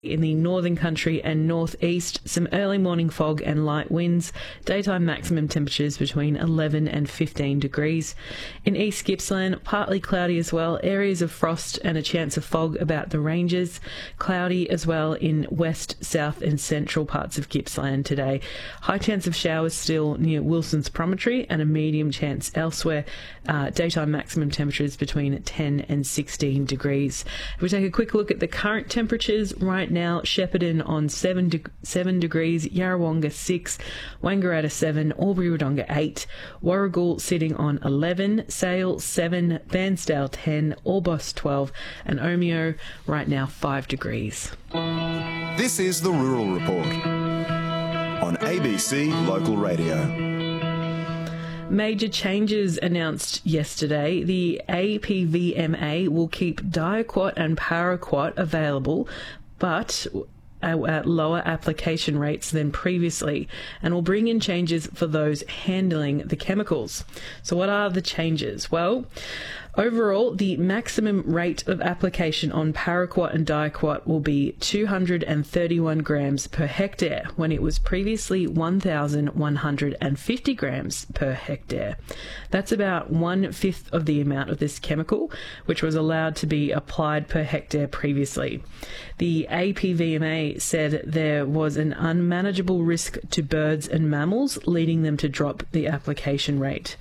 In the northern country and northeast, some early morning fog and light winds. Daytime maximum temperatures between 11 and 15 degrees. In East Gippsland, partly cloudy as well. Areas of frost and a chance of fog about the ranges. Cloudy as well in west, south and central parts of Gippsland today. High chance of showers still near Wilson's Promontory and a medium chance elsewhere. Daytime maximum temperatures between 10 and 16 degrees. If we take a quick look at the current temperatures right now, Shepparton on 7 degrees, Yarrawonga 6, Wangaratta 7, Albury-Wodonga 8, Warragul sitting on 11, Sale 7, Bairnsdale 10, Orbost 12 and Omeo right now 5 degrees. This is the Rural Report on ABC Local Radio. Major changes announced yesterday. The APVMA will keep Diaquat and Paraquat available, but at lower application rates than previously, and will bring in changes for those handling the chemicals. So what are the changes? Well, overall, the maximum rate of application on Paraquat and Diaquat will be 231 grams per hectare, when it was previously 1,150 grams per hectare. That's about 1/5 of the amount of this chemical, which was allowed to be applied per hectare previously. The APVMA said there was an unmanageable risk to birds and mammals, leading them to drop the application rate.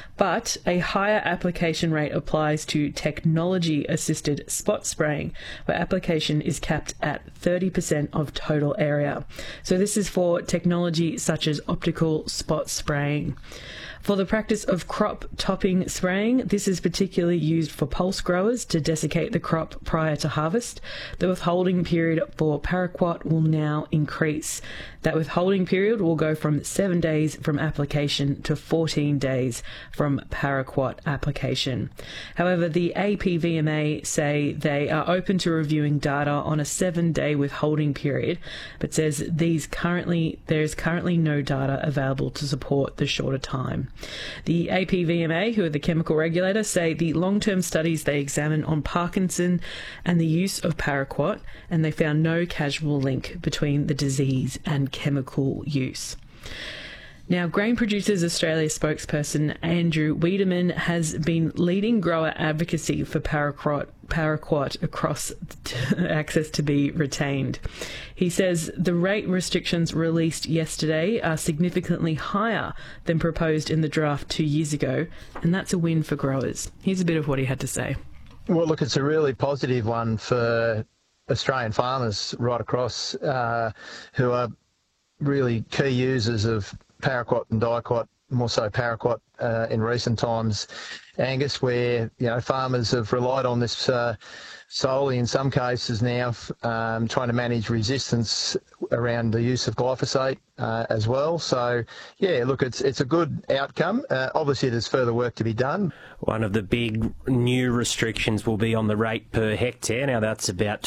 But a higher application rate applies to technology-assisted spot spraying, where application is capped at 30% of total area. So this is for technology such as optical spot spraying. For the practice of crop topping spraying, this is particularly used for pulse growers to desiccate the crop prior to harvest. The withholding period for Paraquat will now increase. That withholding period will go from 7 days from application to 14 days from Paraquat application. However, the APVMA say they are open to reviewing data on a 7-day withholding period, but says there is currently no data available to support the shorter time. The APVMA, who are the chemical regulator, say the long-term studies they examined on Parkinson and the use of Paraquat, and they found no causal link between the disease and chemical use. Now, Grain Producers Australia spokesperson Andrew Wiedemann has been leading grower advocacy for Paraquat across access to be retained. He says the rate restrictions released yesterday are significantly higher than proposed in the draft 2 years ago, and that's a win for growers. Here's a bit of what he had to say. Well, look, it's a really positive one for Australian farmers right across who are really key users of Paraquat and Diaquat, more so Paraquat in recent times, Angus, where farmers have relied on this solely in some cases now, trying to manage resistance around the use of glyphosate as well. So, yeah, look, it's a good outcome. Obviously, there's further work to be done. One of the big new restrictions will be on the rate per hectare. Now, that's about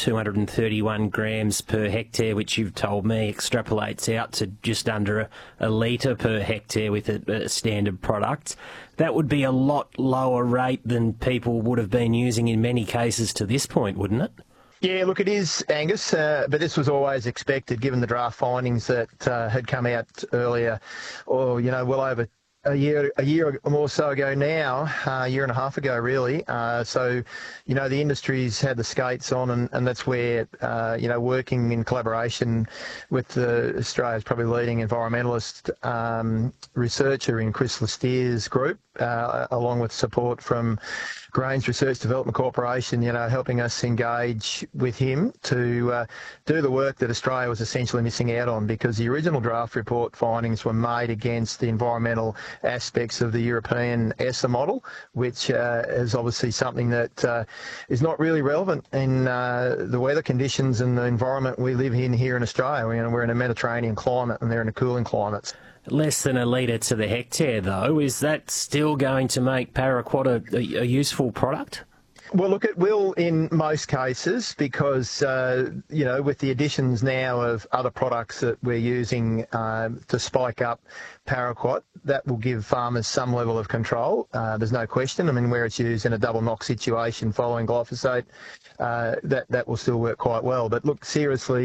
231 grams per hectare, which you've told me extrapolates out to just under a litre per hectare with a standard product. That would be a lot lower rate than people would have been using in many cases to this point, wouldn't it? Yeah, look, it is, Angus, but this was always expected given the draft findings that had come out earlier, or, well over a year or more so ago now, a year and a half ago really. So, the industry's had the skates on, and that's where, working in collaboration with Australia's probably leading environmentalist researcher in Chris Lestier's group, along with support from Grains Research Development Corporation, helping us engage with him to do the work that Australia was essentially missing out on, because the original draft report findings were made against the environmental aspects of the European ESSA model, which is obviously something that is not really relevant in the weather conditions and the environment we live in here in Australia. We're in a Mediterranean climate and they're in a cooling climate. Less than a litre to the hectare, though. Is that still going to make Paraquat a useful product? Well, look, it will in most cases because, with the additions now of other products that we're using to spike up Paraquat, that will give farmers some level of control. There's no question. I mean, where it's used in a double knock situation following glyphosate, that will still work quite well. But look, seriously,